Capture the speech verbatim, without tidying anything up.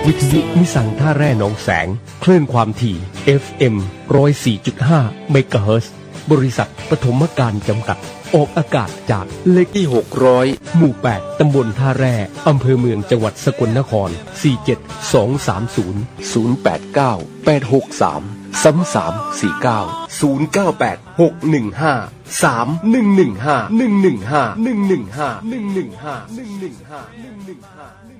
วิทยุนิสังท่าแร่หนองแสงคลื่นความถี่ เอฟ เอ็ม หนึ่งศูนย์สี่จุดห้า เมกะเฮิรตซ์บริษัทปฐมการจำกัดออกอากาศจากเลขที่หกร้อยหมู่แปดตำบลท่าแร่อำเภอเมืองจังหวัดสกลนครสี่ เจ็ด สอง สาม ศูนย์ ศูนย์ แปด เก้า แปด หก สาม สาม สาม สี่ เก้า ศูนย์ เก้า แปด หก หนึ่ง ห้า สาม หนึ่ง หนึ่ง ห้า หนึ่ง หนึ่ง ห้า หนึ่ง หนึ่ง ห้า หนึ่ง หนึ่ง ห้า หนึ่ง หนึ่ง ห้า หนึ่ง หนึ่ง ห้า